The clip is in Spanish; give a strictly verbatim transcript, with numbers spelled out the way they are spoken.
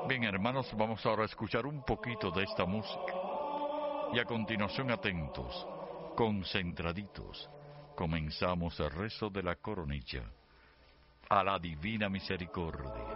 Bien, hermanos, vamos ahora a escuchar un poquito de esta música. Y a continuación, atentos, concentraditos, comenzamos el rezo de la coronilla. A la divina misericordia.